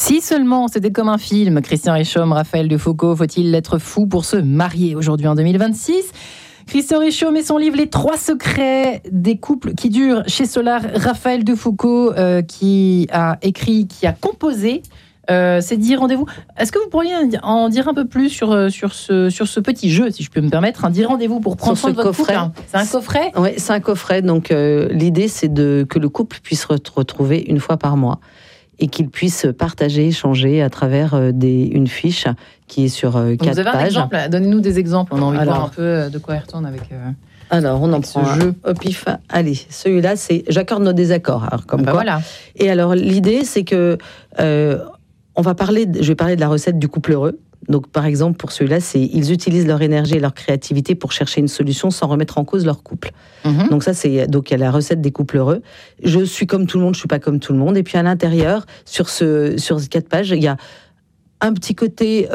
Si seulement c'était comme un film, Christian Richomme, Raphaël Defoucault, faut-il être fou pour se marier aujourd'hui en 2026 ? Christian Richomme et son livre Les 3 secrets des couples qui durent chez Solar. Raphaël Defoucault qui a écrit, qui a composé ces 10 rendez-vous. Est-ce que vous pourriez en dire un peu plus sur ce petit jeu, si je peux me permettre, un 10 rendez-vous pour prendre soin de votre couple ? C'est un coffret ? Oui, c'est un coffret. Donc l'idée, c'est que le couple puisse se retrouver une fois par mois et qu'il puisse partager, échanger à travers une fiche qui est sur 4 pages. Vous avez un exemple ? Donnez-nous des exemples. On a envie de voir un peu de quoi il retourne avec... Alors, on en prend ce jeu. Au pif. Allez, celui-là, c'est j'accorde nos désaccords. Alors, comme quoi. Voilà. Et alors, l'idée, c'est que je vais parler de la recette du couple heureux. Donc, par exemple, pour celui-là, ils utilisent leur énergie et leur créativité pour chercher une solution sans remettre en cause leur couple. Mm-hmm. Donc, il y a la recette des couples heureux. Je suis comme tout le monde, je suis pas comme tout le monde. Et puis, à l'intérieur, sur ces 4 pages, il y a un petit côté,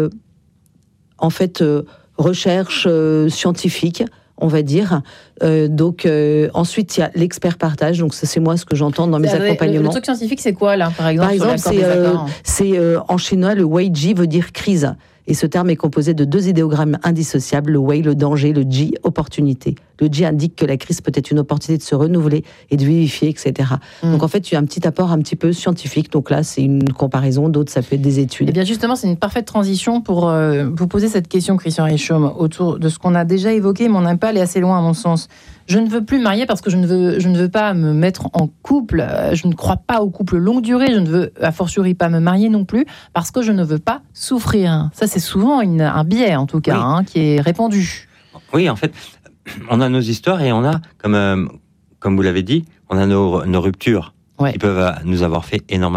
recherche scientifique, on va dire. Ensuite, il y a l'expert partage. Donc, ça, c'est moi ce que j'entends dans mes accompagnements. Le truc scientifique, c'est quoi, là, par exemple c'est en chinois, le wei ji veut dire crise. Et ce terme est composé de 2 idéogrammes indissociables, le wei, le danger, le ji, opportunité. Le ji indique que la crise peut être une opportunité de se renouveler et de vivifier, etc. Donc en fait, il y a un petit apport un petit peu scientifique. Donc là, c'est une comparaison, d'autres, ça peut être des études. Et bien justement, c'est une parfaite transition pour vous poser cette question, Christian Richomme, autour de ce qu'on a déjà évoqué, mais on n'a pas allé assez loin à mon sens. Je ne veux plus me marier parce que je ne veux pas me mettre en couple. Je ne crois pas au couple longue durée. Je ne veux, a fortiori, pas me marier non plus parce que je ne veux pas souffrir. Ça, c'est souvent un biais, en tout cas, qui est répandu. Oui, en fait, on a nos histoires et on a, comme vous l'avez dit, on a nos ruptures qui peuvent nous avoir fait énormément